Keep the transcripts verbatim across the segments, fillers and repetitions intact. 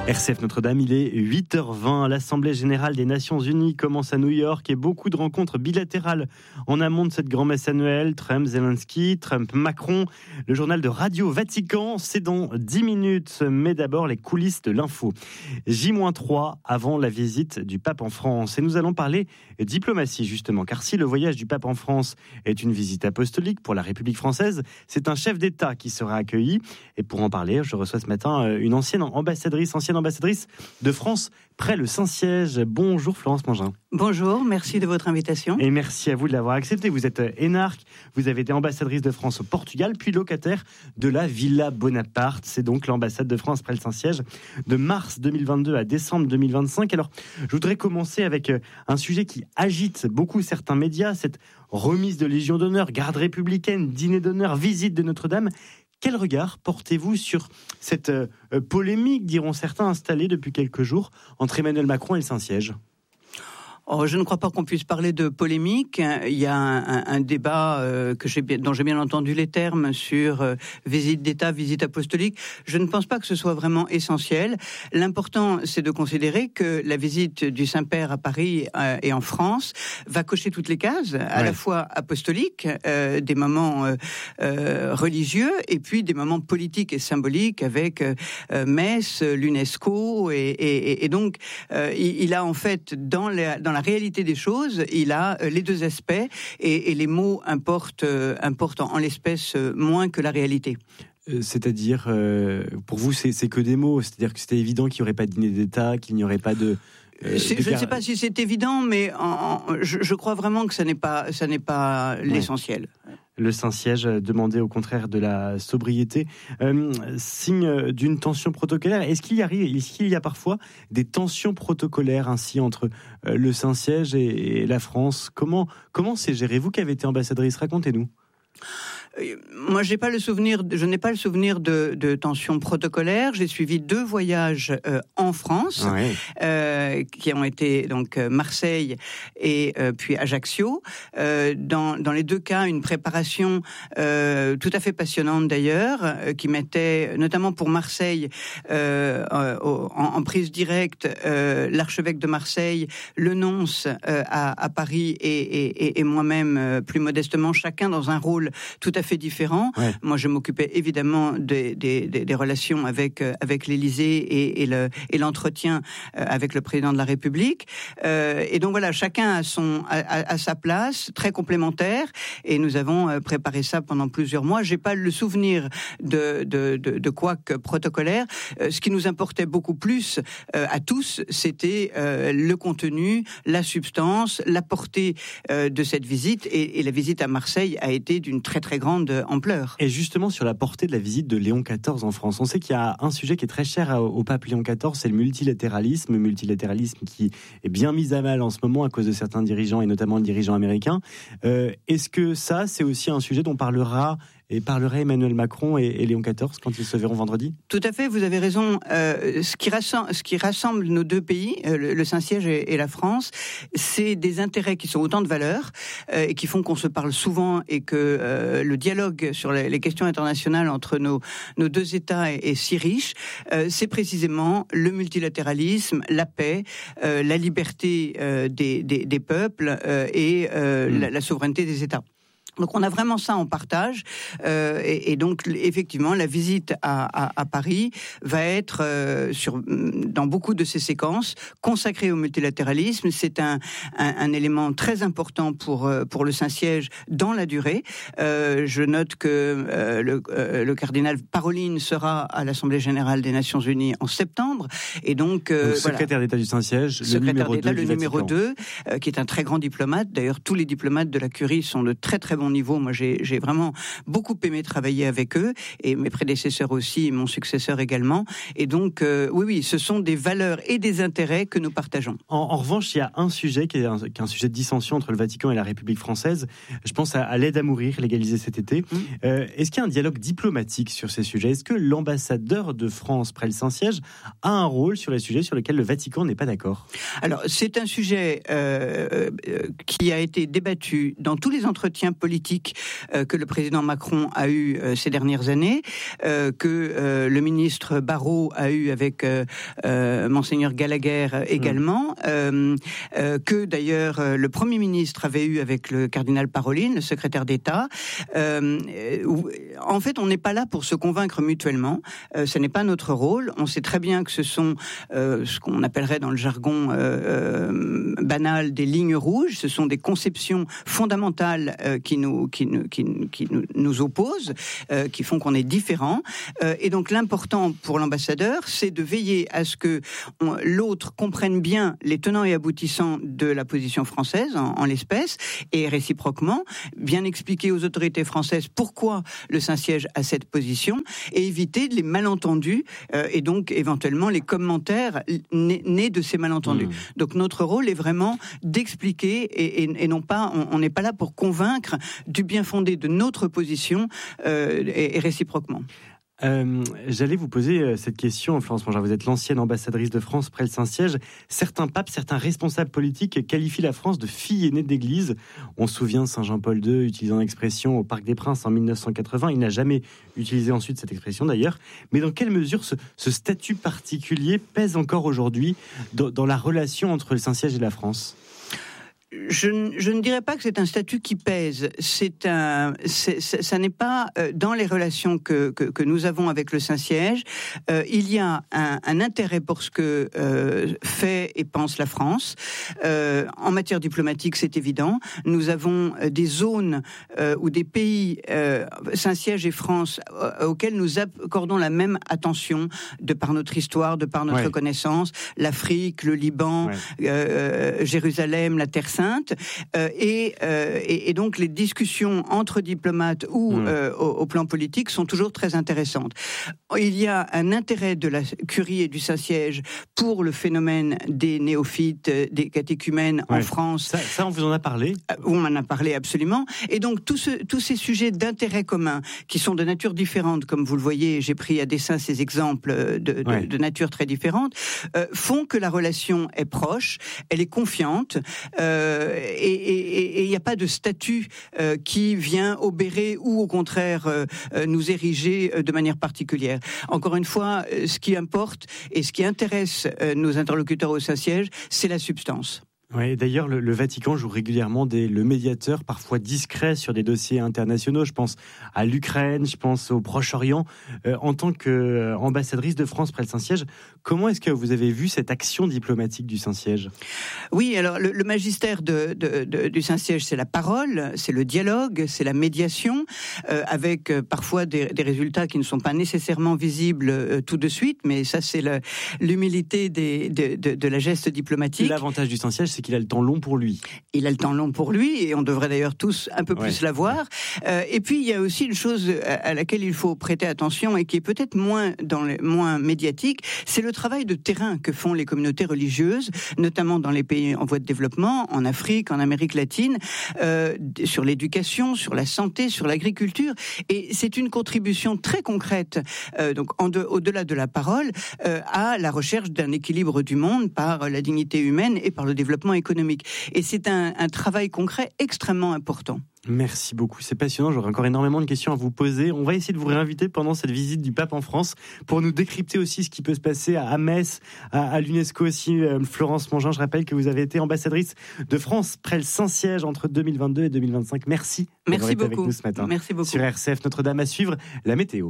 R C F Notre-Dame, il est huit heures vingt. L'Assemblée Générale des Nations Unies commence à New York et beaucoup de rencontres bilatérales en amont de cette grand-messe annuelle. Trump-Zelensky, Trump-Macron. Le journal de Radio Vatican, c'est dans dix minutes. Mais d'abord, les coulisses de l'info. J trois avant la visite du pape en France. Et nous allons parler diplomatie, justement. Car si le voyage du pape en France est une visite apostolique pour la République française, c'est un chef d'État qui sera accueilli. Et pour en parler, je reçois ce matin une ancienne ambassadrice, ancienne ambassadrice de France près le Saint-Siège. Bonjour Florence Mangin. Bonjour, merci de votre invitation. Et merci à vous de l'avoir accepté. Vous êtes énarque, vous avez été ambassadrice de France au Portugal, puis locataire de la Villa Bonaparte. C'est donc l'ambassade de France près le Saint-Siège de mars deux mille vingt-deux à décembre deux mille vingt-cinq. Alors, je voudrais commencer avec un sujet qui agite beaucoup certains médias, cette remise de Légion d'honneur, garde républicaine, dîner d'honneur, visite de Notre-Dame. Quel regard portez-vous sur cette euh, polémique, diront certains, installée depuis quelques jours entre Emmanuel Macron et le Saint-Siège ? Oh, je ne crois pas qu'on puisse parler de polémique. Il y a un, un, un débat euh, que j'ai bien, dont j'ai bien entendu les termes sur euh, visite d'État, visite apostolique. Je ne pense pas que ce soit vraiment essentiel. L'important, c'est de considérer que la visite du Saint-Père à Paris euh, et en France va cocher toutes les cases, à ouais. la fois apostoliques, euh, des moments euh, euh, religieux, et puis des moments politiques et symboliques avec euh, Metz, l'UNESCO, et, et, et donc euh, il, il a en fait dans la, dans la réalité des choses, il a les deux aspects et, et les mots importent, euh, importent en, en l'espèce moins que la réalité. Euh, c'est-à-dire, euh, pour vous, c'est, c'est que des mots. C'est-à-dire que c'était évident qu'il n'y aurait pas de dîner d'État, qu'il n'y aurait pas de... Euh, je gar... ne sais pas si c'est évident, mais en, en, je, je crois vraiment que ça n'est pas, ça n'est pas l'essentiel. Ouais. Le Saint-Siège demandait au contraire de la sobriété. Euh, signe d'une tension protocolaire. Est-ce qu'il y a, est-ce qu'il y a parfois des tensions protocolaires ainsi entre le Saint-Siège et, et la France ? Comment, comment c'est géré ? Vous qui avez été ambassadrice, racontez-nous. Moi, j'ai pas le souvenir, je n'ai pas le souvenir de, de tensions protocolaires. J'ai suivi deux voyages euh, en France, ouais. euh, qui ont été donc Marseille et euh, puis Ajaccio. Euh, dans, dans les deux cas, une préparation euh, tout à fait passionnante d'ailleurs, euh, qui mettait notamment pour Marseille euh, en, en prise directe euh, l'archevêque de Marseille, le nonce euh, à, à Paris et, et, et moi-même euh, plus modestement, chacun dans un rôle tout à fait fait différents. Ouais. Moi, je m'occupais évidemment des, des, des, des relations avec, euh, avec l'Élysée et, et, le, et l'entretien euh, avec le président de la République. Euh, et donc voilà, chacun a, son, a, a sa place, très complémentaire, et nous avons euh, préparé ça pendant plusieurs mois. J'ai pas le souvenir de, de, de, de quoi que protocolaire. Euh, ce qui nous importait beaucoup plus euh, à tous, c'était euh, le contenu, la substance, la portée euh, de cette visite, et, et la visite à Marseille a été d'une très très grande ampleur. Et justement sur la portée de la visite de Léon quatorze en France, on sait qu'il y a un sujet qui est très cher au pape Léon quatorze, c'est le multilatéralisme, le multilatéralisme qui est bien mis à mal en ce moment à cause de certains dirigeants et notamment le dirigeant américain. Euh, est-ce que ça, c'est aussi un sujet dont parlera et parlerait Emmanuel Macron et, et Léon quatorze quand ils se verront vendredi ? Tout à fait, vous avez raison. Euh, ce, qui rassemble, ce qui rassemble nos deux pays, euh, le, le Saint-Siège et, et la France, c'est des intérêts qui sont autant de valeurs euh, et qui font qu'on se parle souvent et que euh, le dialogue sur les, les questions internationales entre nos, nos deux États est, est si riche. Euh, c'est précisément le multilatéralisme, la paix, euh, la liberté euh, des, des, des peuples euh, et euh, mmh. la, la souveraineté des États. Donc on a vraiment ça en partage, euh, et, et donc effectivement la visite à, à, à Paris va être euh, sur dans beaucoup de ces séquences consacrée au multilatéralisme. C'est un, un, un élément très important pour pour le Saint-Siège dans la durée. Euh, je note que euh, le, euh, le cardinal Parolin sera à l'Assemblée générale des Nations Unies en septembre, et donc, euh, donc secrétaire voilà. d'État du Saint-Siège, le secrétaire numéro d'État, deux le numéro deux, euh, qui est un très grand diplomate. D'ailleurs, tous les diplomates de la Curie sont de très très bons niveau. Moi, j'ai, j'ai vraiment beaucoup aimé travailler avec eux, et mes prédécesseurs aussi, et mon successeur également. Et donc, euh, oui, oui, ce sont des valeurs et des intérêts que nous partageons. En, en revanche, il y a un sujet qui est un, qui est un sujet de dissension entre le Vatican et la République française. Je pense à, à l'aide à mourir, légalisée cet été. Mmh. Euh, est-ce qu'il y a un dialogue diplomatique sur ces sujets ? Est-ce que l'ambassadeur de France près le Saint-Siège a un rôle sur les sujets sur lesquels le Vatican n'est pas d'accord ? Alors, c'est un sujet euh, euh, qui a été débattu dans tous les entretiens politiques politique euh, que le président Macron a eu euh, ces dernières années, euh, que euh, le ministre Barrot a eu avec euh, euh, Monseigneur Gallagher également, mmh. euh, euh, que d'ailleurs euh, le Premier ministre avait eu avec le cardinal Parolin, le secrétaire d'État. Euh, où, en fait, on n'est pas là pour se convaincre mutuellement. Euh, ce n'est pas notre rôle. On sait très bien que ce sont euh, ce qu'on appellerait dans le jargon euh, euh, banal des lignes rouges. Ce sont des conceptions fondamentales euh, qui nous qui nous qui, qui nous, nous opposent, euh, qui font qu'on est différents. Euh, et donc l'important pour l'ambassadeur, c'est de veiller à ce que on, l'autre comprenne bien les tenants et aboutissants de la position française en, en l'espèce, et réciproquement bien expliquer aux autorités françaises pourquoi le Saint-Siège a cette position, et éviter les malentendus euh, et donc éventuellement les commentaires nés, nés de ces malentendus. Mmh. Donc notre rôle est vraiment d'expliquer et, et, et non pas, on n'est pas là pour convaincre du bien fondé de notre position euh, et, et réciproquement. Euh, j'allais vous poser cette question, Florence Mongin. Vous êtes l'ancienne ambassadrice de France près le Saint-Siège. Certains papes, certains responsables politiques qualifient la France de fille aînée d'Église. On se souvient de Saint Jean-Paul deux utilisant l'expression au Parc des Princes en mille neuf cent quatre-vingts. Il n'a jamais utilisé ensuite cette expression d'ailleurs. Mais dans quelle mesure ce, ce statut particulier pèse encore aujourd'hui dans, dans la relation entre le Saint-Siège et la France ? Je, je ne dirais pas que c'est un statut qui pèse. C'est un, c'est, c'est, ça n'est pas euh, dans les relations que, que, que nous avons avec le Saint-Siège. Euh, il y a un, un intérêt pour ce que euh, fait et pense la France. Euh, en matière diplomatique, c'est évident. Nous avons des zones euh, ou des pays, euh, Saint-Siège et France, euh, auxquels nous accordons la même attention de par notre histoire, de par notre ouais. connaissance. L'Afrique, le Liban, ouais. euh, Jérusalem, la Terre Sainte. Euh, et, euh, et, et donc les discussions entre diplomates ou mmh. euh, au, au plan politique sont toujours très intéressantes. Il y a un intérêt de la Curie et du Saint-Siège pour le phénomène des néophytes, des catéchumènes ouais. en France. Ça, ça, on vous en a parlé ? On en a parlé absolument. Et donc tous ce, tous ces sujets d'intérêt commun qui sont de nature différente, comme vous le voyez, j'ai pris à dessein ces exemples de, de, ouais. de nature très différente, euh, font que la relation est proche, elle est confiante. Euh, et il n'y a pas de statut euh, qui vient obérer ou au contraire euh, nous ériger de manière particulière. Encore une fois, ce qui importe et ce qui intéresse euh, nos interlocuteurs au Saint-Siège, c'est la substance. Oui, d'ailleurs, le, le Vatican joue régulièrement des, le médiateur, parfois discret, sur des dossiers internationaux. Je pense à l'Ukraine, je pense au Proche-Orient. Euh, en tant qu'ambassadrice de France près le Saint-Siège, comment est-ce que vous avez vu cette action diplomatique du Saint-Siège ? Oui, alors le, le magistère de, de, de, du Saint-Siège, c'est la parole, c'est le dialogue, c'est la médiation, euh, avec euh, parfois des, des résultats qui ne sont pas nécessairement visibles euh, tout de suite, mais ça, c'est le, l'humilité des, de, de, de la geste diplomatique. L'avantage du Saint-Siège, c'est qu'il a le temps long pour lui. Il a le temps long pour lui, et on devrait d'ailleurs tous un peu plus ouais. l'avoir. Euh, et puis, il y a aussi une chose à laquelle il faut prêter attention, et qui est peut-être moins, dans les, moins médiatique, c'est le travail de terrain que font les communautés religieuses, notamment dans les pays en voie de développement, en Afrique, en Amérique latine, euh, sur l'éducation, sur la santé, sur l'agriculture. Et c'est une contribution très concrète, euh, donc en de, au-delà de la parole, euh, à la recherche d'un équilibre du monde par la dignité humaine et par le développement économique. Et c'est un, un travail concret extrêmement important. Merci beaucoup, c'est passionnant. J'aurais encore énormément de questions à vous poser. On va essayer de vous réinviter pendant cette visite du pape en France pour nous décrypter aussi ce qui peut se passer à Metz, à, à l'UNESCO aussi. Euh, Florence Mongin, je rappelle que vous avez été ambassadrice de France près le Saint-Siège entre deux mille vingt-deux et deux mille vingt-cinq. Merci d'avoir été avec nous ce matin. Merci beaucoup. Sur R C F Notre-Dame, à suivre la météo.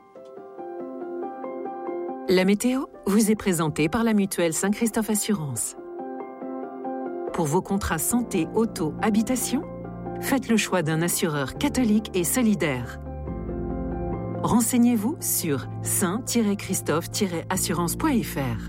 La météo vous est présentée par la mutuelle Saint-Christophe Assurance. Pour vos contrats santé, auto, habitation, faites le choix d'un assureur catholique et solidaire. Renseignez-vous sur saint tiret christophe tiret assurance point f r.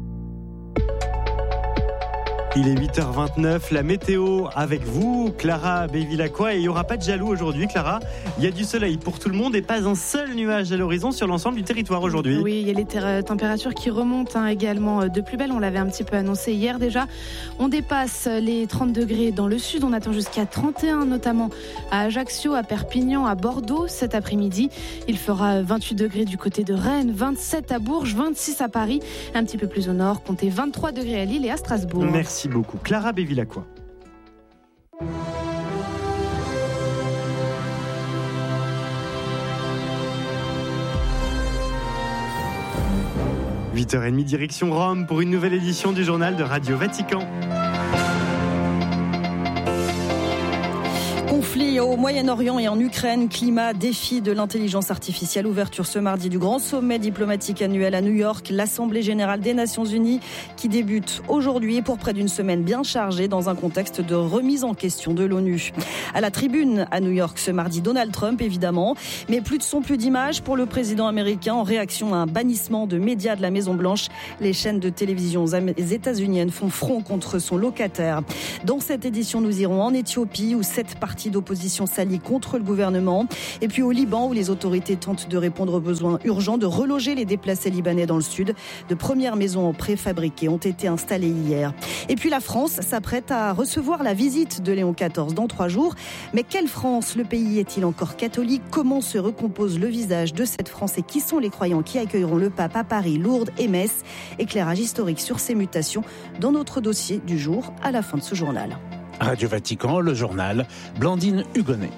Il est huit heures vingt-neuf, la météo avec vous, Clara Bévilacqua, et il n'y aura pas de jaloux aujourd'hui, Clara. Il y a du soleil pour tout le monde et pas un seul nuage à l'horizon sur l'ensemble du territoire aujourd'hui. Oui, il y a les ter- températures qui remontent hein, également de plus belle, on l'avait un petit peu annoncé hier déjà. On dépasse les trente degrés dans le sud, on attend jusqu'à trente et un notamment à Ajaccio, à Perpignan, à Bordeaux cet après-midi. Il fera vingt-huit degrés du côté de Rennes, vingt-sept à Bourges, vingt-six à Paris, un petit peu plus au nord, comptez vingt-trois degrés à Lille et à Strasbourg. Merci beaucoup. Clara Bévilacqua. huit heures trente, direction Rome pour une nouvelle édition du journal de Radio Vatican. Conflit au Moyen-Orient et en Ukraine, climat, défi de l'intelligence artificielle, ouverture ce mardi du grand sommet diplomatique annuel à New York, l'Assemblée générale des Nations unies qui débute aujourd'hui pour près d'une semaine bien chargée dans un contexte de remise en question de l'ONU. À la tribune à New York ce mardi, Donald Trump évidemment, mais plus de son, plus d'images pour le président américain en réaction à un bannissement de médias de la Maison-Blanche. Les chaînes de télévision états-uniennes font front contre son locataire. Dans cette édition, nous irons en Éthiopie où sept partis d'opposition s'allient contre le gouvernement. Et puis au Liban où les autorités tentent de répondre aux besoins urgents de reloger les déplacés libanais dans le sud. De premières maisons préfabriquées ont été installées hier. Et puis la France s'apprête à recevoir la visite de Léon quatorze dans trois jours. Mais quelle France? Le pays est-il encore catholique? Comment se recompose le visage de cette France et qui sont les croyants qui accueilleront le pape à Paris, Lourdes et Metz? Éclairage historique sur ces mutations dans notre dossier du jour à la fin de ce journal. Radio Vatican, le journal, Blandine Hugonnet.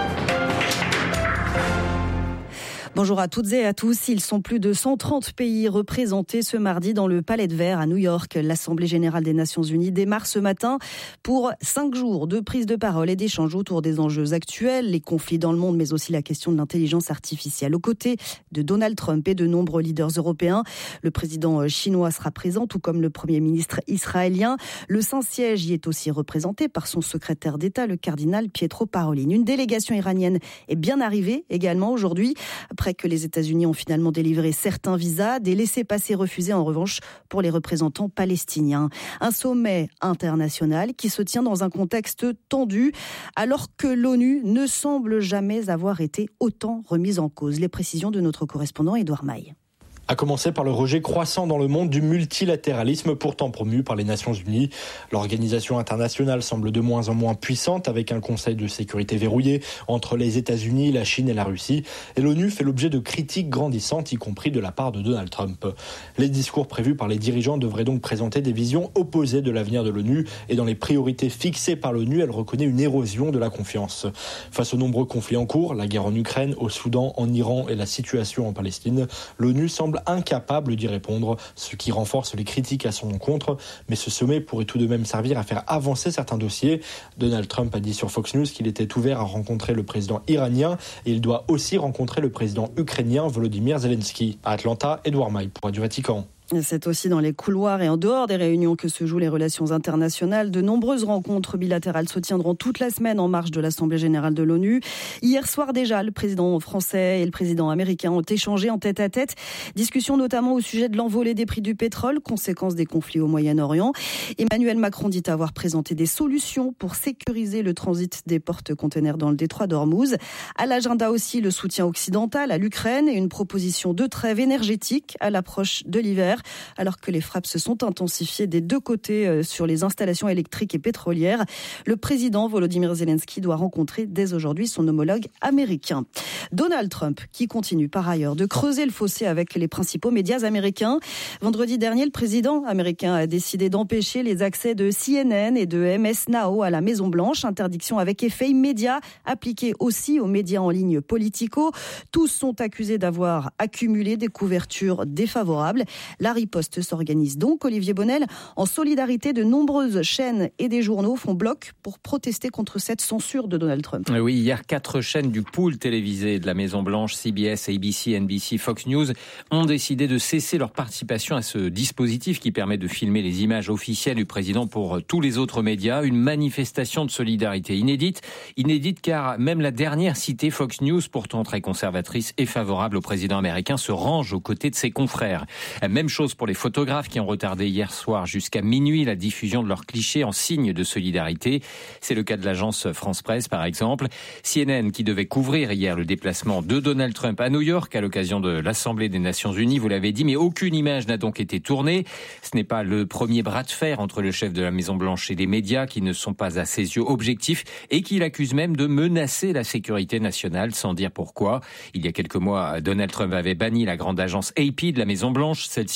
Bonjour à toutes et à tous. Ils sont plus de cent trente pays représentés ce mardi dans le Palais de Verre à New York. L'Assemblée générale des Nations unies démarre ce matin pour cinq jours de prise de parole et d'échanges autour des enjeux actuels, les conflits dans le monde, mais aussi la question de l'intelligence artificielle. Aux côtés de Donald Trump et de nombreux leaders européens, le président chinois sera présent, tout comme le premier ministre israélien. Le Saint-Siège y est aussi représenté par son secrétaire d'État, le cardinal Pietro Parolin. Une délégation iranienne est bien arrivée également aujourd'hui, après que les États-Unis ont finalement délivré certains visas, des laissez-passer refusés en revanche pour les représentants palestiniens. Un sommet international qui se tient dans un contexte tendu, alors que l'ONU ne semble jamais avoir été autant remise en cause. Les précisions de notre correspondant Édouard Maille. À commencer par le rejet croissant dans le monde du multilatéralisme pourtant promu par les Nations Unies. L'organisation internationale semble de moins en moins puissante avec un conseil de sécurité verrouillé entre les États-Unis, la Chine et la Russie. Et l'ONU fait l'objet de critiques grandissantes, y compris de la part de Donald Trump. Les discours prévus par les dirigeants devraient donc présenter des visions opposées de l'avenir de l'ONU. Et dans les priorités fixées par l'ONU, elle reconnaît une érosion de la confiance. Face aux nombreux conflits en cours, la guerre en Ukraine, au Soudan, en Iran et la situation en Palestine, l'ONU semble incapable d'y répondre, ce qui renforce les critiques à son encontre. Mais ce sommet pourrait tout de même servir à faire avancer certains dossiers. Donald Trump a dit sur Fox News qu'il était ouvert à rencontrer le président iranien et il doit aussi rencontrer le président ukrainien Volodymyr Zelensky. À Atlanta, Édouard Maille pour Radio Vatican. C'est aussi dans les couloirs et en dehors des réunions que se jouent les relations internationales. De nombreuses rencontres bilatérales se tiendront toute la semaine en marge de l'Assemblée générale de l'ONU. Hier soir déjà, le président français et le président américain ont échangé en tête-à-tête. Discussion notamment au sujet de l'envolée des prix du pétrole, conséquence des conflits au Moyen-Orient. Emmanuel Macron dit avoir présenté des solutions pour sécuriser le transit des porte-containers dans le détroit d'Ormuz. À l'agenda aussi le soutien occidental à l'Ukraine et une proposition de trêve énergétique à l'approche de l'hiver, alors que les frappes se sont intensifiées des deux côtés sur les installations électriques et pétrolières. Le président Volodymyr Zelensky doit rencontrer dès aujourd'hui son homologue américain. Donald Trump, qui continue par ailleurs de creuser le fossé avec les principaux médias américains. Vendredi dernier, le président américain a décidé d'empêcher les accès de C N N et de M S Now à la Maison-Blanche. Interdiction avec effet immédiat, appliquée aussi aux médias en ligne Politico. Tous sont accusés d'avoir accumulé des couvertures défavorables. La riposte s'organise donc, Olivier Bonnel, en solidarité. De nombreuses chaînes et des journaux font bloc pour protester contre cette censure de Donald Trump. Oui, hier, quatre chaînes du pool télévisé de la Maison-Blanche, C B S, A B C, N B C, Fox News, ont décidé de cesser leur participation à ce dispositif qui permet de filmer les images officielles du président pour tous les autres médias. Une manifestation de solidarité inédite. Inédite car même la dernière citée, Fox News, pourtant très conservatrice et favorable au président américain, se range aux côtés de ses confrères. Même chose pour les photographes qui ont retardé hier soir jusqu'à minuit la diffusion de leurs clichés en signe de solidarité. C'est le cas de l'agence France Presse, par exemple. C N N qui devait couvrir hier le déplacement de Donald Trump à New York à l'occasion de l'Assemblée des Nations Unies, vous l'avez dit, mais aucune image n'a donc été tournée. Ce n'est pas le premier bras de fer entre le chef de la Maison-Blanche et les médias qui ne sont pas à ses yeux objectifs et qui l'accusent même de menacer la sécurité nationale sans dire pourquoi. Il y a quelques mois, Donald Trump avait banni la grande agence A P de la Maison-Blanche. Celle-ci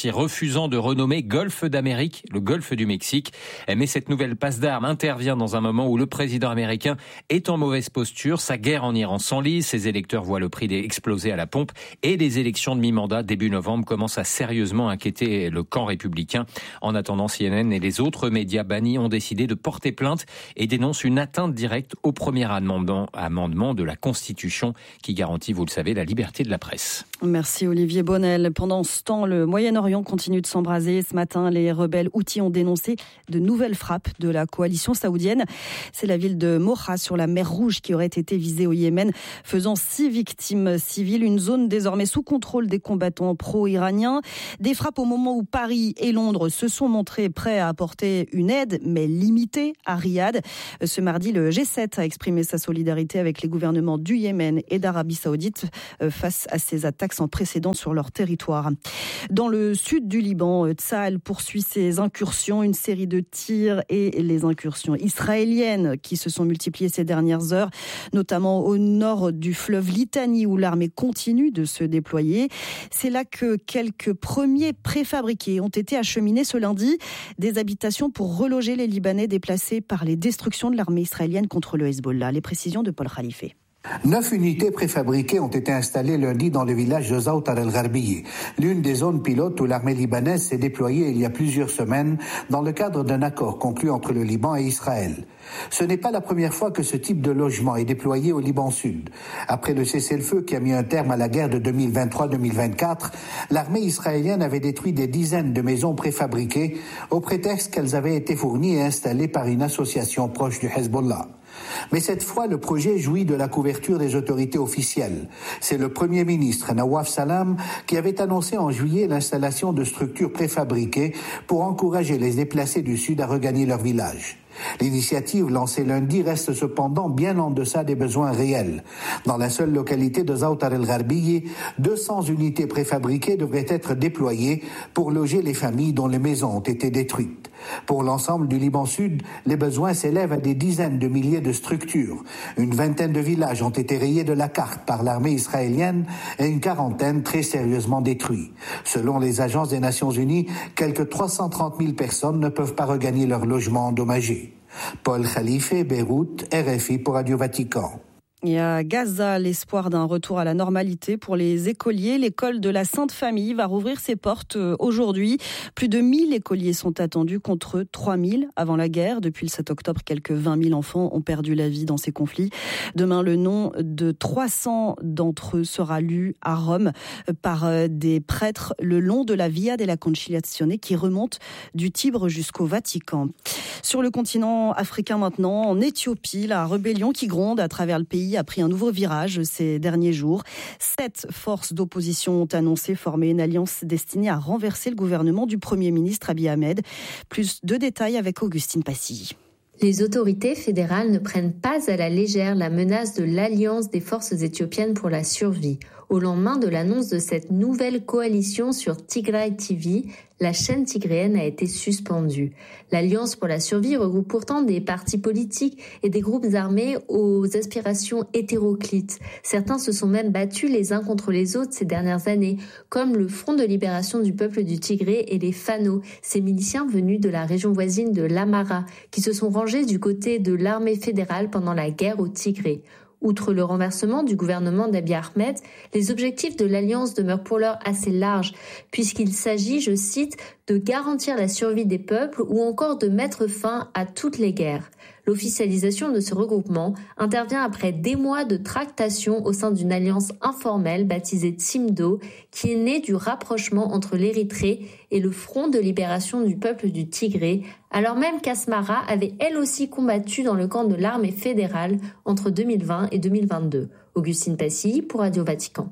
partie refusant de renommer Golfe d'Amérique le Golfe du Mexique. Mais cette nouvelle passe d'armes intervient dans un moment où le président américain est en mauvaise posture. Sa guerre en Iran s'enlise, ses électeurs voient le prix exploser à la pompe et les élections de mi-mandat début novembre commencent à sérieusement inquiéter le camp républicain. En attendant, C N N et les autres médias bannis ont décidé de porter plainte et dénoncent une atteinte directe au premier amendement, amendement de la Constitution qui garantit, vous le savez, la liberté de la presse. Merci Olivier Bonnel. Pendant ce temps, le Moyen-Orient continue de s'embraser. Ce matin, les rebelles houthis ont dénoncé de nouvelles frappes de la coalition saoudienne. C'est la ville de Mocha sur la mer Rouge qui aurait été visée au Yémen, faisant six victimes civiles. Une zone désormais sous contrôle des combattants pro-iraniens. Des frappes au moment où Paris et Londres se sont montrés prêts à apporter une aide, mais limitée à Riyad. Ce mardi, le G sept a exprimé sa solidarité avec les gouvernements du Yémen et d'Arabie Saoudite face à ces attaques sans précédent sur leur territoire. Dans le sud du Liban, Tsahal poursuit ses incursions, une série de tirs et les incursions israéliennes qui se sont multipliées ces dernières heures, notamment au nord du fleuve Litani où l'armée continue de se déployer. C'est là que quelques premiers préfabriqués ont été acheminés ce lundi, des habitations pour reloger les Libanais déplacés par les destructions de l'armée israélienne contre le Hezbollah. Les précisions de Paul Khalife. Neuf unités préfabriquées ont été installées lundi dans le village de Zawtar el-Gharbiye, l'une des zones pilotes où l'armée libanaise s'est déployée il y a plusieurs semaines dans le cadre d'un accord conclu entre le Liban et Israël. Ce n'est pas la première fois que ce type de logement est déployé au Liban Sud. Après le cessez-le-feu qui a mis un terme à la guerre de deux mille vingt-trois deux mille vingt-quatre, l'armée israélienne avait détruit des dizaines de maisons préfabriquées au prétexte qu'elles avaient été fournies et installées par une association proche du Hezbollah. Mais cette fois, le projet jouit de la couverture des autorités officielles. C'est le Premier ministre Nawaf Salam qui avait annoncé en juillet l'installation de structures préfabriquées pour encourager les déplacés du Sud à regagner leur village. L'initiative lancée lundi reste cependant bien en deçà des besoins réels. Dans la seule localité de Zawtar el-Gharbiye, deux cents unités préfabriquées devraient être déployées pour loger les familles dont les maisons ont été détruites. Pour l'ensemble du Liban Sud, les besoins s'élèvent à des dizaines de milliers de structures. Une vingtaine de villages ont été rayés de la carte par l'armée israélienne et une quarantaine très sérieusement détruits. Selon les agences des Nations Unies, quelques trois cent trente mille personnes ne peuvent pas regagner leur logement endommagé. Paul Khalife, Beyrouth, R F I pour Radio Vatican. Et à Gaza, l'espoir d'un retour à la normalité pour les écoliers. L'école de la Sainte Famille va rouvrir ses portes aujourd'hui. Plus de mille écoliers sont attendus contre trois mille avant la guerre. Depuis le sept octobre, quelques vingt mille enfants ont perdu la vie dans ces conflits. Demain, le nom de trois cents d'entre eux sera lu à Rome par des prêtres le long de la Via della Conciliazione qui remonte du Tibre jusqu'au Vatican. Sur le continent africain maintenant, en Éthiopie, la rébellion qui gronde à travers le pays a pris un nouveau virage ces derniers jours. Sept forces d'opposition ont annoncé former une alliance destinée à renverser le gouvernement du Premier ministre Abiy Ahmed. Plus de détails avec Augustine Passy. Les autorités fédérales ne prennent pas à la légère la menace de l'Alliance des forces éthiopiennes pour la survie. Au lendemain de l'annonce de cette nouvelle coalition sur Tigray T V, la chaîne tigréenne a été suspendue. L'Alliance pour la survie regroupe pourtant des partis politiques et des groupes armés aux aspirations hétéroclites. Certains se sont même battus les uns contre les autres ces dernières années, comme le Front de libération du peuple du Tigré et les Fano, ces miliciens venus de la région voisine de l'Amhara, qui se sont rangés du côté de l'armée fédérale pendant la guerre au Tigré. Outre le renversement du gouvernement d'Abiy Ahmed, les objectifs de l'Alliance demeurent pour l'heure assez larges, puisqu'il s'agit, je cite, de garantir la survie des peuples ou encore de mettre fin à toutes les guerres. L'officialisation de ce regroupement intervient après des mois de tractations au sein d'une alliance informelle baptisée Tsimdo, qui est née du rapprochement entre l'Érythrée et le Front de libération du peuple du Tigré, alors même qu'Asmara avait elle aussi combattu dans le camp de l'armée fédérale entre deux mille vingt et deux mille vingt-deux. Augustine Passy pour Radio Vatican.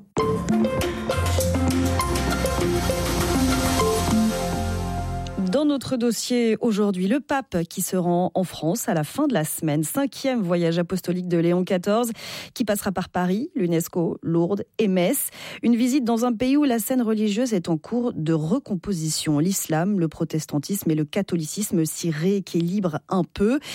Dans notre dossier aujourd'hui, le pape qui se rend en France à la fin de la semaine. Cinquième voyage apostolique de Léon quatorze qui passera par Paris, l'UNESCO, Lourdes et Metz. Une visite dans un pays où la scène religieuse est en cours de recomposition. L'islam, le protestantisme et le catholicisme s'y rééquilibrent un peu.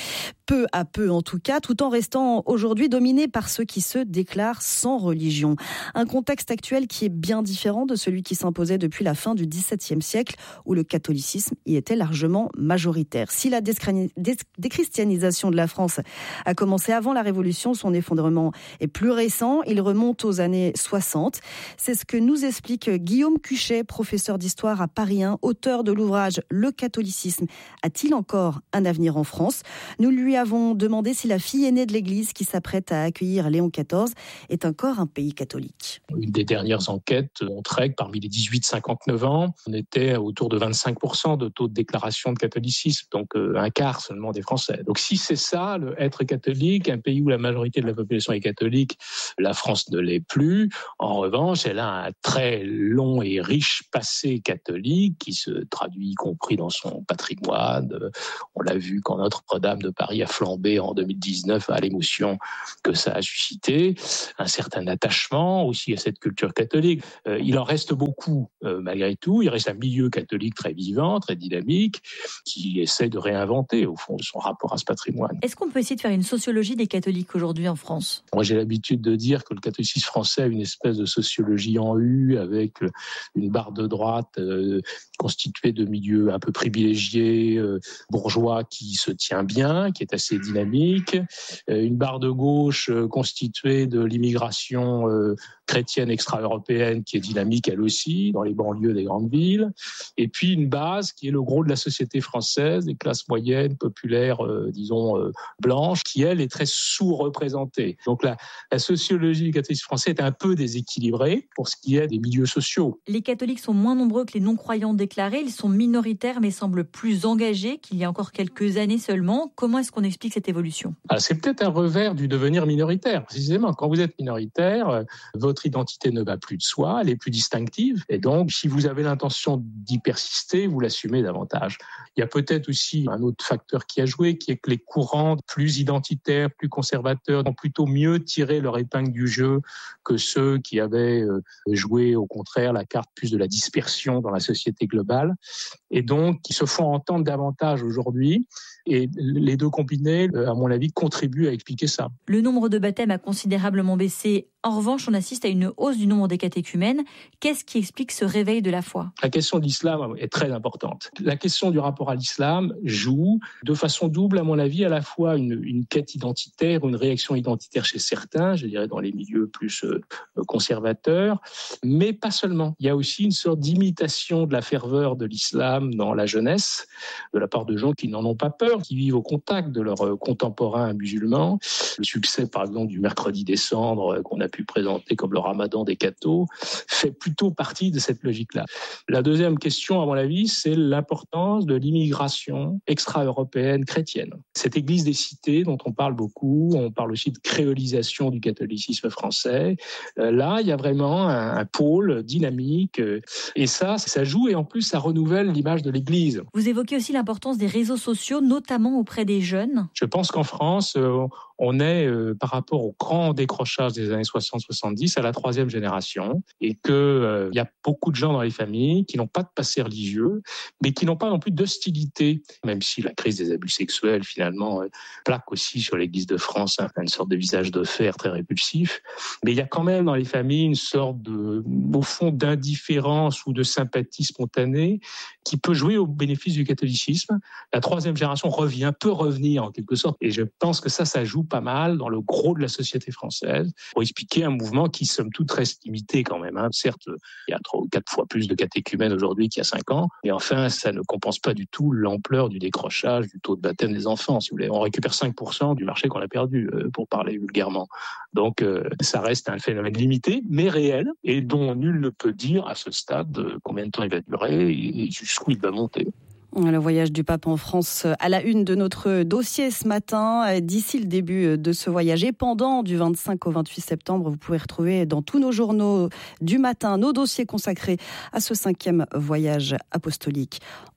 peu à peu en tout cas, tout en restant aujourd'hui dominé par ceux qui se déclarent sans religion. Un contexte actuel qui est bien différent de celui qui s'imposait depuis la fin du dix-septième siècle, où le catholicisme y était largement majoritaire. Si la déchristianisation de la France a commencé avant la Révolution, son effondrement est plus récent, il remonte aux années soixante. C'est ce que nous explique Guillaume Cuchet, professeur d'histoire à Paris un, auteur de l'ouvrage « Le catholicisme a-t-il encore un avenir en France ?» Nous lui avons demandé si la fille aînée de l'Église qui s'apprête à accueillir Léon quatorze est encore un pays catholique. Une des dernières enquêtes montrait que parmi les dix-huit cinquante-neuf ans, on était autour de vingt-cinq pour cent de taux de déclaration de catholicisme, donc un quart seulement des Français. Donc si c'est ça, le être catholique, un pays où la majorité de la population est catholique, la France ne l'est plus. En revanche, elle a un très long et riche passé catholique qui se traduit y compris dans son patrimoine. On l'a vu quand Notre-Dame de Paris a flambé en deux mille dix-neuf à l'émotion que ça a suscité, un certain attachement aussi à cette culture catholique. Euh, il en reste beaucoup euh, malgré tout, il reste un milieu catholique très vivant, très dynamique, qui essaie de réinventer au fond son rapport à ce patrimoine. Est-ce qu'on peut essayer de faire une sociologie des catholiques aujourd'hui en France ? Moi j'ai l'habitude de dire que le catholicisme français a une espèce de sociologie en U avec une barre de droite euh, constituée de milieux un peu privilégiés, euh, bourgeois qui se tient bien, qui est assez dynamique, une barre de gauche constituée de l'immigration chrétienne extra-européenne qui est dynamique elle aussi, dans les banlieues des grandes villes, et puis une base qui est le gros de la société française, des classes moyennes, populaires, euh, disons, euh, blanches, qui elle est très sous-représentée. Donc la, la sociologie du catholicisme français est un peu déséquilibrée pour ce qui est des milieux sociaux. Les catholiques sont moins nombreux que les non-croyants déclarés, ils sont minoritaires mais semblent plus engagés qu'il y a encore quelques années seulement. Comment est-ce qu'on explique cette évolution ? Alors, c'est peut-être un revers du devenir minoritaire. Précisément, quand vous êtes minoritaire, votre identité ne va plus de soi, elle est plus distinctive. Et donc, si vous avez l'intention d'y persister, vous l'assumez davantage. Il y a peut-être aussi un autre facteur qui a joué, qui est que les courants plus identitaires, plus conservateurs, ont plutôt mieux tiré leur épingle du jeu que ceux qui avaient joué, au contraire, la carte plus de la dispersion dans la société globale. Et donc, qui se font entendre davantage aujourd'hui. Et les deux combinés, à mon avis, contribuent à expliquer ça. Le nombre de baptêmes a considérablement baissé. En revanche, on assiste à une hausse du nombre des catéchumènes. Qu'est-ce qui explique ce réveil de la foi ? La question de l'islam est très importante. La question du rapport à l'islam joue de façon double, à mon avis, à la fois une, une quête identitaire, une réaction identitaire chez certains, je dirais dans les milieux plus euh, conservateurs, mais pas seulement. Il y a aussi une sorte d'imitation de la ferveur de l'islam dans la jeunesse, de la part de gens qui n'en ont pas peur, qui vivent au contact de leurs contemporains musulmans. Le succès, par exemple, du mercredi des cendres qu'on a pu présenter comme le ramadan des cathos fait plutôt partie de cette logique-là. La deuxième question, à mon avis, c'est l'importance de l'immigration extra-européenne chrétienne. Cette église des cités dont on parle beaucoup, on parle aussi de créolisation du catholicisme français. Là, il y a vraiment un, un pôle dynamique et ça, ça joue et en plus, ça renouvelle l'image de l'église. Vous évoquez aussi l'importance des réseaux sociaux, notamment auprès des jeunes. Je pense qu'en France, euh, on est, euh, par rapport au grand décrochage des années soixante soixante-dix, à la troisième génération, et qu'il euh, y a beaucoup de gens dans les familles qui n'ont pas de passé religieux, mais qui n'ont pas non plus d'hostilité, même si la crise des abus sexuels, finalement, euh, plaque aussi sur l'Église de France hein, une sorte de visage de fer très répulsif. Mais il y a quand même dans les familles une sorte de, au fond, d'indifférence ou de sympathie spontanée qui peut jouer au bénéfice du catholicisme. La troisième génération revient, peut revenir en quelque sorte, et je pense que ça, ça joue pas mal dans le gros de la société française pour expliquer un mouvement qui, somme toute, reste limité quand même. Hein. Certes, il y a trois ou quatre fois plus de catéchumènes aujourd'hui qu'il y a cinq ans, mais enfin, ça ne compense pas du tout l'ampleur du décrochage, du taux de baptême des enfants. Si vous voulez, on récupère cinq pour cent du marché qu'on a perdu, euh, pour parler vulgairement. Donc, euh, ça reste un phénomène limité, mais réel, et dont nul ne peut dire à ce stade euh, combien de temps il va durer et jusqu'où il va monter. Le voyage du pape en France à la une de notre dossier ce matin. D'ici le début de ce voyage et pendant du vingt-cinq au vingt-huit septembre, vous pouvez retrouver dans tous nos journaux du matin nos dossiers consacrés à ce cinquième voyage apostolique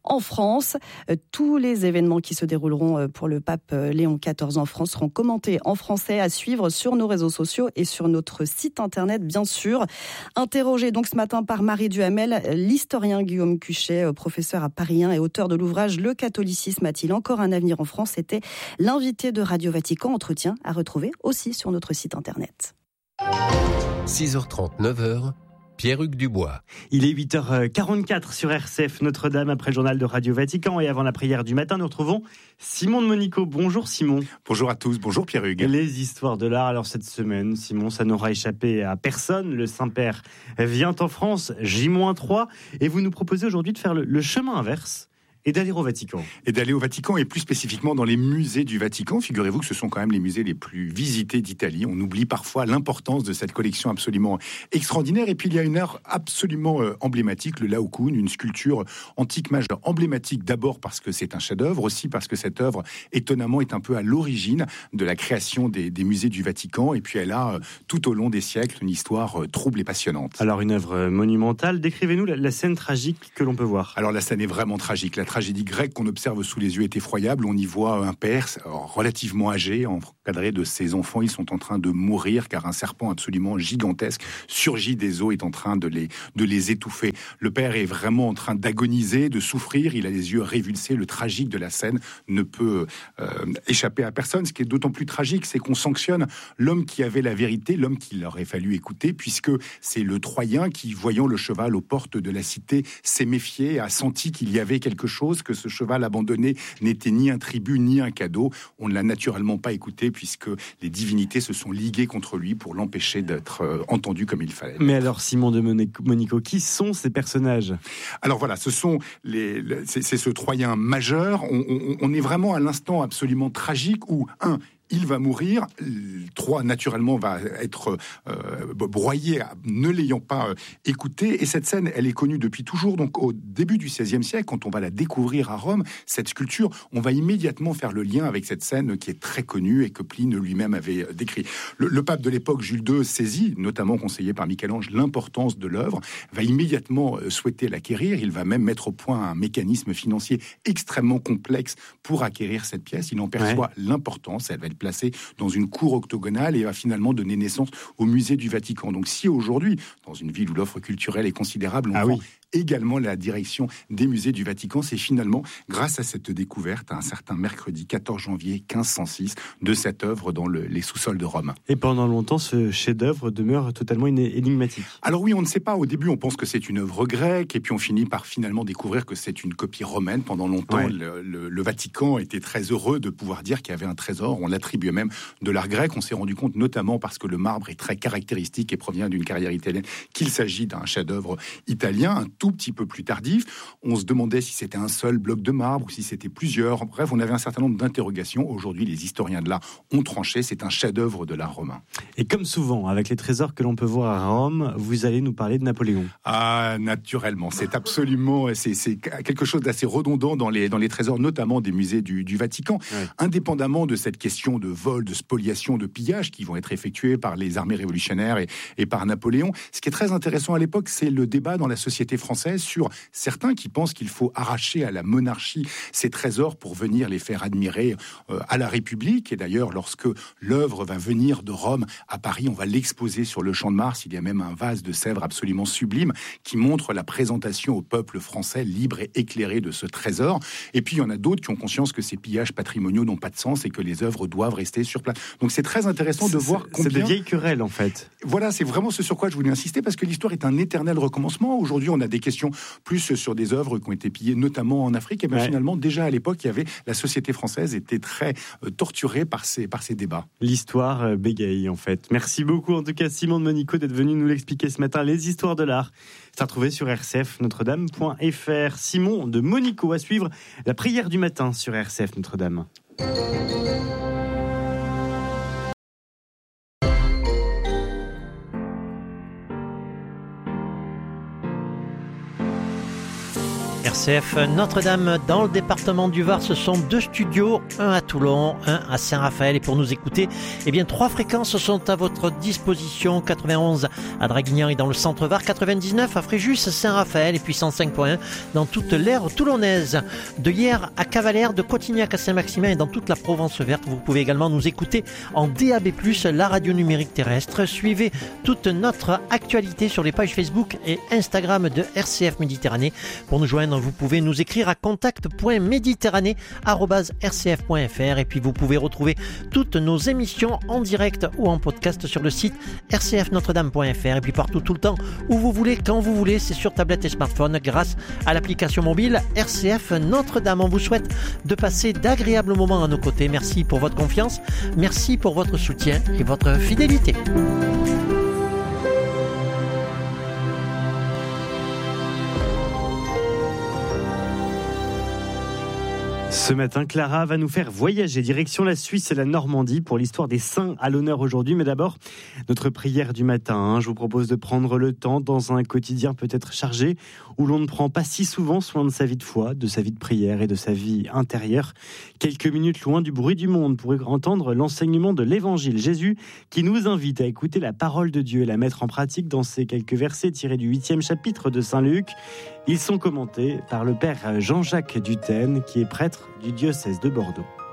en France. Tous les événements qui se dérouleront pour le pape Léon quatorze en France seront commentés en français à suivre sur nos réseaux sociaux et sur notre site internet, bien sûr. Interrogé donc ce matin par Marie Duhamel, l'historien Guillaume Cuchet, professeur à Paris un et auteur de l'ouvrage « Le catholicisme a-t-il encore un avenir en France ?» était l'invité de Radio Vatican. Entretien à retrouver aussi sur notre site internet. six heures trente, neuf heures, Pierre-Hugues Dubois. Il est huit heures quarante-quatre sur R C F Notre-Dame après le journal de Radio Vatican et avant la prière du matin, nous retrouvons Simon de Monico. Bonjour Simon. Bonjour à tous, bonjour Pierre-Hugues. Les histoires de l'art, alors cette semaine, Simon, ça n'aura échappé à personne. Le Saint-Père vient en France, J trois, et vous nous proposez aujourd'hui de faire le, le chemin inverse. Et d'aller au Vatican. Et d'aller au Vatican, et plus spécifiquement dans les musées du Vatican. Figurez-vous que ce sont quand même les musées les plus visités d'Italie. On oublie parfois l'importance de cette collection absolument extraordinaire. Et puis il y a une œuvre absolument euh, emblématique, le Laocoon, une sculpture antique majeure emblématique d'abord parce que c'est un chef-d'œuvre, aussi parce que cette œuvre, étonnamment, est un peu à l'origine de la création des, des musées du Vatican. Et puis elle a, euh, tout au long des siècles, une histoire euh, trouble et passionnante. Alors une œuvre monumentale. Décrivez-nous la, la scène tragique que l'on peut voir. Alors la scène est vraiment tragique. La La tragédie grecque qu'on observe sous les yeux est effroyable. On y voit un père relativement âgé, encadré de ses enfants. Ils sont en train de mourir car un serpent absolument gigantesque surgit des eaux, est en train de les, de les étouffer. Le père est vraiment en train d'agoniser, de souffrir. Il a les yeux révulsés. Le tragique de la scène ne peut euh, échapper à personne. Ce qui est d'autant plus tragique, c'est qu'on sanctionne l'homme qui avait la vérité, l'homme qu'il aurait fallu écouter, puisque c'est le Troyen qui, voyant le cheval aux portes de la cité, s'est méfié, a senti qu'il y avait quelque chose, que ce cheval abandonné n'était ni un tribut ni un cadeau. On ne l'a naturellement pas écouté puisque les divinités se sont liguées contre lui pour l'empêcher d'être euh, entendu comme il fallait. Mais alors Simon de Monico, qui sont ces personnages ? Alors voilà, ce sont les, les c'est, c'est ce Troyen majeur. On, on, on est vraiment à l'instant absolument tragique où un il va mourir, trois naturellement va être euh, broyé, ne l'ayant pas euh, écouté. Et cette scène, elle est connue depuis toujours. Donc au début du seizième siècle, quand on va la découvrir à Rome, cette sculpture, on va immédiatement faire le lien avec cette scène qui est très connue et que Pline lui-même avait décrit. Le, le pape de l'époque, Jules deux, saisit, notamment conseillé par Michel-Ange, l'importance de l'œuvre, va immédiatement souhaiter l'acquérir. Il va même mettre au point un mécanisme financier extrêmement complexe pour acquérir cette pièce. Il en perçoit ouais. l'importance. Elle va être placée dans une cour octogonale et va finalement donner naissance au musée du Vatican. Donc si aujourd'hui, dans une ville où l'offre culturelle est considérable, on ah prend oui. également la direction des musées du Vatican, c'est finalement grâce à cette découverte, à un certain mercredi quatorze janvier quinze cent six, de cette œuvre dans le, les sous-sols de Rome. Et pendant longtemps, ce chef-d'œuvre demeure totalement énigmatique. Alors oui, on ne sait pas. Au début, on pense que c'est une œuvre grecque, et puis on finit par finalement découvrir que c'est une copie romaine. Pendant longtemps, ouais. le, le, le Vatican était très heureux de pouvoir dire qu'il y avait un trésor. On l'attribuait même de l'art grec. On s'est rendu compte, notamment parce que le marbre est très caractéristique et provient d'une carrière italienne, qu'il s'agit d'un chef-d'œuvre italien, un tout petit peu plus tardif. On se demandait si c'était un seul bloc de marbre ou si c'était plusieurs. Bref, on avait un certain nombre d'interrogations. Aujourd'hui, les historiens de l'art ont tranché. C'est un chef-d'œuvre de l'art romain. Et comme souvent, avec les trésors que l'on peut voir à Rome, vous allez nous parler de Napoléon. Ah, naturellement. C'est absolument, c'est, c'est quelque chose d'assez redondant dans les, dans les trésors, notamment des musées du, du Vatican. Ouais. Indépendamment de cette question de vol, de spoliation, de pillage qui vont être effectués par les armées révolutionnaires et, et par Napoléon, ce qui est très intéressant à l'époque, c'est le débat dans la société française sur certains qui pensent qu'il faut arracher à la monarchie ces trésors pour venir les faire admirer euh, à la République. Et d'ailleurs, lorsque l'œuvre va venir de Rome à Paris, on va l'exposer sur le Champ de Mars. Il y a même un vase de Sèvres absolument sublime qui montre la présentation au peuple français libre et éclairé de ce trésor. Et puis, il y en a d'autres qui ont conscience que ces pillages patrimoniaux n'ont pas de sens et que les œuvres doivent rester sur place. Donc, c'est très intéressant de c'est, voir combien... C'est des vieilles querelles, en fait. Voilà, c'est vraiment ce sur quoi je voulais insister, parce que l'histoire est un éternel recommencement. Aujourd'hui, on a des questions plus sur des œuvres qui ont été pillées, notamment en Afrique. Et bien ouais. finalement, déjà à l'époque, il y avait la société française était très euh, torturée par ces, par ces débats. L'histoire euh, bégaye, en fait. Merci beaucoup, en tout cas, Simon de Monico, d'être venu nous l'expliquer ce matin. Les histoires de l'art, c'est retrouvé sur r c f notre dame point f r. Simon de Monico, à suivre la prière du matin sur R C F Notre-Dame. R C R C F Notre-Dame dans le département du Var. Ce sont deux studios, un à Toulon, un à Saint-Raphaël. Et pour nous écouter, eh bien, trois fréquences sont à votre disposition. quatre-vingt-onze à Draguignan et dans le centre Var, quatre-vingt-dix-neuf à Fréjus, Saint-Raphaël et puis cent cinq point un dans toute l'aire toulonnaise. De Hyères à Cavalère, de Cotignac à Saint-Maximin et dans toute la Provence verte. Vous pouvez également nous écouter en D A B plus, la radio numérique terrestre. Suivez toute notre actualité sur les pages Facebook et Instagram de R C F Méditerranée. Pour nous joindre, vous pouvez nous écrire à contact point méditerranée arobase r c f point f r et puis vous pouvez retrouver toutes nos émissions en direct ou en podcast sur le site r c f notre dame point f r et puis partout, tout le temps, où vous voulez, quand vous voulez, c'est sur tablette et smartphone grâce à l'application mobile R C F Notre-Dame. On vous souhaite de passer d'agréables moments à nos côtés. Merci pour votre confiance, merci pour votre soutien et votre fidélité. Ce matin, Clara va nous faire voyager direction la Suisse et la Normandie pour l'histoire des saints à l'honneur aujourd'hui. Mais d'abord, notre prière du matin. Je vous propose de prendre le temps dans un quotidien peut-être chargé où l'on ne prend pas si souvent soin de sa vie de foi, de sa vie de prière et de sa vie intérieure. Quelques minutes loin du bruit du monde pour entendre l'enseignement de l'Évangile. Jésus qui nous invite à écouter la parole de Dieu et la mettre en pratique dans ces quelques versets tirés du huitième chapitre de Saint Luc. Ils sont commentés par le père Jean-Jacques Dutène, qui est prêtre du diocèse de Bordeaux.